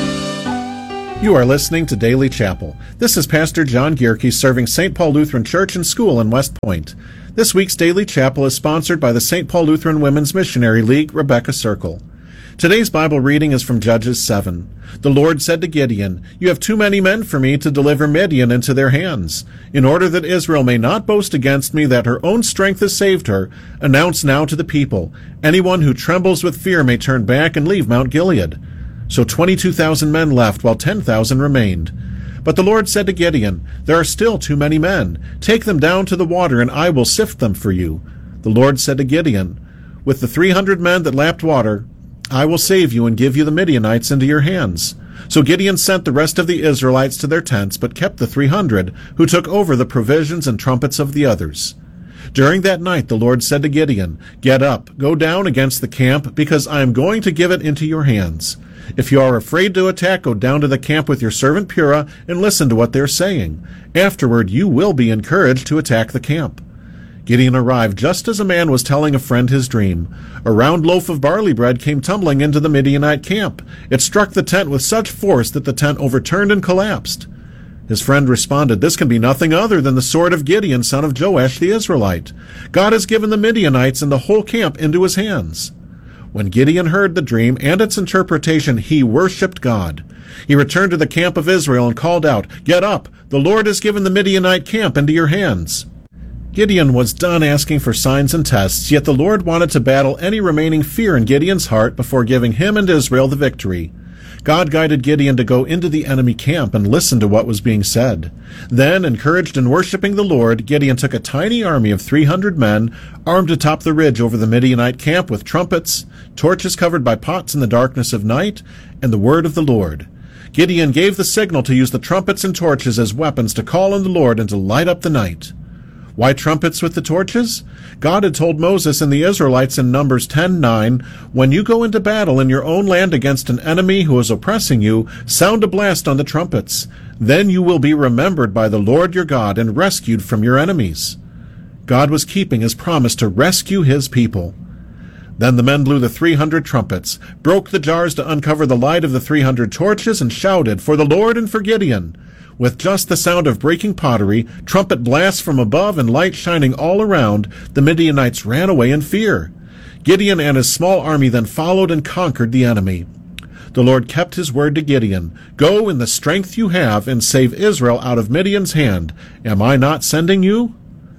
You are listening to Daily Chapel. This is Pastor John Gierke serving St. Paul Lutheran Church and School in West Point. This week's Daily Chapel is sponsored by the St. Paul Lutheran Women's Missionary League, Rebecca Circle. Today's Bible reading is from Judges 7. The Lord said to Gideon, "You have too many men for me to deliver Midian into their hands. In order that Israel may not boast against me that her own strength has saved her, announce now to the people, anyone who trembles with fear may turn back and leave Mount Gilead." So 22,000 men left, while 10,000 remained. But the Lord said to Gideon, "There are still too many men. Take them down to the water, and I will sift them for you." The Lord said to Gideon, "With the 300 men that lapped water, I will save you and give you the Midianites into your hands." So Gideon sent the rest of the Israelites to their tents, but kept the 300, who took over the provisions and trumpets of the others. During that night the Lord said to Gideon, "Get up, go down against the camp, because I am going to give it into your hands. If you are afraid to attack, go down to the camp with your servant Purah and listen to what they are saying. Afterward you will be encouraged to attack the camp." Gideon arrived just as a man was telling a friend his dream. A round loaf of barley bread came tumbling into the Midianite camp. It struck the tent with such force that the tent overturned and collapsed. His friend responded, "This can be nothing other than the sword of Gideon, son of Joash the Israelite. God has given the Midianites and the whole camp into his hands." When Gideon heard the dream and its interpretation, he worshipped God. He returned to the camp of Israel and called out, "Get up! The Lord has given the Midianite camp into your hands." Gideon was done asking for signs and tests, yet the Lord wanted to battle any remaining fear in Gideon's heart before giving him and Israel the victory. God guided Gideon to go into the enemy camp and listen to what was being said. Then, encouraged in worshiping the Lord, Gideon took a tiny army of 300 men, armed atop the ridge over the Midianite camp with trumpets, torches covered by pots in the darkness of night, and the word of the Lord. Gideon gave the signal to use the trumpets and torches as weapons to call on the Lord and to light up the night. Why trumpets with the torches? God had told Moses and the Israelites in Numbers 10:9, "When you go into battle in your own land against an enemy who is oppressing you, sound a blast on the trumpets. Then you will be remembered by the Lord your God and rescued from your enemies." God was keeping his promise to rescue his people. Then the men blew the 300 trumpets, broke the jars to uncover the light of the 300 torches, and shouted, "For the Lord and for Gideon!" With just the sound of breaking pottery, trumpet blasts from above, and light shining all around, the Midianites ran away in fear. Gideon and his small army then followed and conquered the enemy. The Lord kept his word to Gideon, "Go in the strength you have and save Israel out of Midian's hand. Am I not sending you?"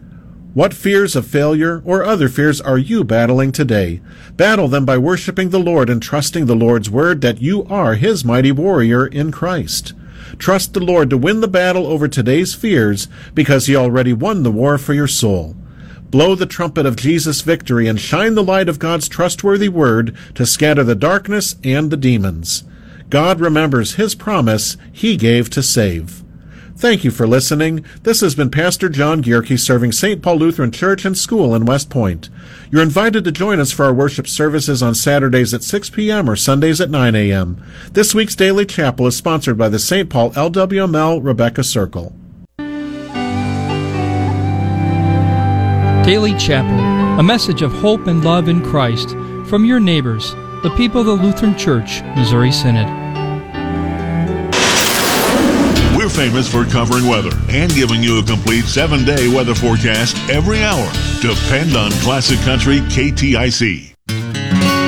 What fears of failure or other fears are you battling today? Battle them by worshiping the Lord and trusting the Lord's word that you are his mighty warrior in Christ. Trust the Lord to win the battle over today's fears, because he already won the war for your soul. Blow the trumpet of Jesus' victory and shine the light of God's trustworthy word to scatter the darkness and the demons. God remembers his promise he gave to save. Thank you for listening. This has been Pastor John Gierke serving St. Paul Lutheran Church and School in West Point. You're invited to join us for our worship services on Saturdays at 6 p.m. or Sundays at 9 a.m. This week's Daily Chapel is sponsored by the St. Paul LWML Rebecca Circle. Daily Chapel, a message of hope and love in Christ from your neighbors, the people of the Lutheran Church, Missouri Synod. We're famous for covering weather and giving you a complete 7-day weather forecast every hour. Depend on Classic Country KTIC.